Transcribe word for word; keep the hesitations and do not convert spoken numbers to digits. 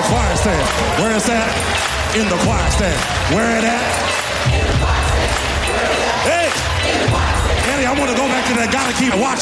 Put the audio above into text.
choir stand. Where is that? In the choir stand. Where it at? Hey! Annie, I want to go back to that gotta keep watching.